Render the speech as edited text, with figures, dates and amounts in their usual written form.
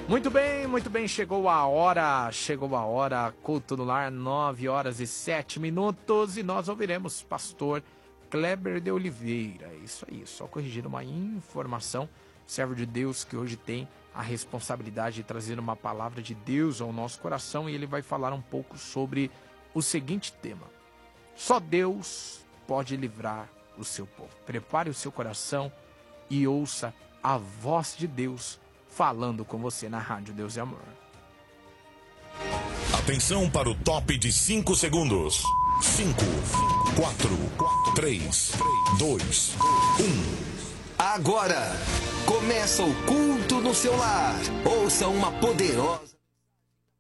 Muito bem, chegou a hora, culto no lar, 9h07, e nós ouviremos pastor Kleber de Oliveira. É isso aí, só corrigir uma informação, servo de Deus que hoje tem a responsabilidade de trazer uma palavra de Deus ao nosso coração, e ele vai falar um pouco sobre o seguinte tema: só Deus pode livrar o seu povo. Prepare o seu coração e ouça a voz de Deus falando com você na Rádio Deus e Amor. Atenção para o top de 5 segundos. 5, 4, 3, 2, 1. Agora começa o culto no seu lar. Ouça uma poderosa...